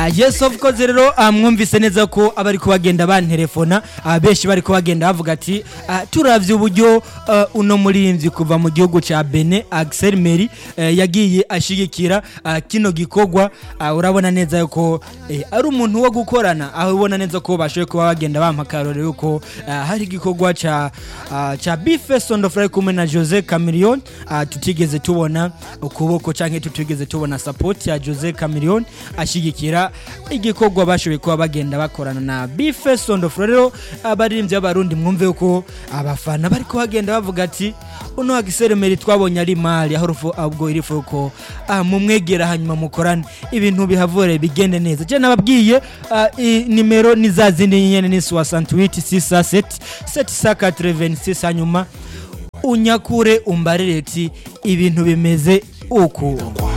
Yes of course rero mwumvise neza ko abari kubagenda bantelefona benshi bari kubagenda bavuga ati turavye uburyo uno murimvyi kuva mu gihugu ca Benin Axel Meri yagiye ashigikira kino gikorwa urabona neza yuko ari umuntu wo gukorana aho ubona neza ko bashoye kuba bagenda bampakarore yuko hari gikorwa ca Bife Sondofray kumwe na Jose Chameleone tutigeze tubona ukuboko canke tutigeze tubona support ya Jose Chameleone ashigikira igikorwa bashoboye kuba bagenda bakorana na Bife Sondofray rero abaririmbyi b'abarundi mwumve uko abafana bari kubagenda bavuga ati uno Axel Meri twabonye ari mali aho rufo abwo irifu ko mumwegera hanyuma mukorana ibintu bihavore bigende neza je nababwiye nimero ni zazindi nyene ni 68 67 hanyuma unyakure umbarereti ibintu bimeze uko